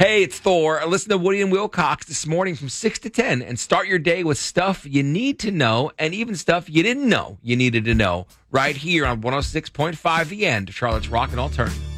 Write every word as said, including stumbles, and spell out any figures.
Hey, it's Thor. Listen to Woody and Wilcox this morning from six to ten and start your day with stuff you need to know and even stuff you didn't know you needed to know right here on one oh six point five The End, Charlotte's Rock and Alternative.